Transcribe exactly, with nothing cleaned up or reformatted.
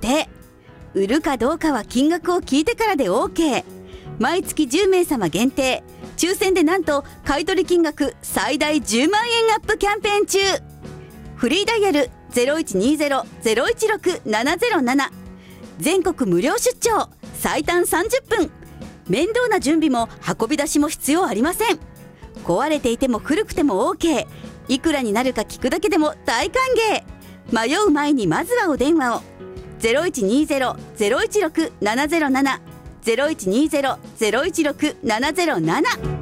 定。売るかどうかは金額を聞いてからで OK。 毎月じゅうめいさま限定、抽選でなんと買取金額最大じゅうまんえんアップキャンペーン中。フリーダイヤル ゼロいちにゼロ ゼロいちろく ななゼロなな、 全国無料出張、最短さんじゅっぷん。面倒な準備も運び出しも必要ありません。壊れていても古くても OK。 いくらになるか聞くだけでも大歓迎。迷う前にまずはお電話を。 ゼロいちにゼロ ゼロいちろく ななゼロなな ゼロいちにゼロ ゼロいちろく ななゼロなな